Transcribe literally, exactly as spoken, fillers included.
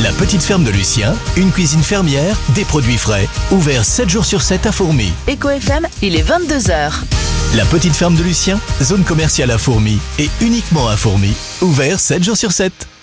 La petite ferme de Lucien, une cuisine fermière, des produits frais, ouvert sept jours sur sept à Fourmies. Eco F M, il est vingt-deux heures. La petite ferme de Lucien, zone commerciale à Fourmies et uniquement à Fourmies, ouvert sept jours sur sept.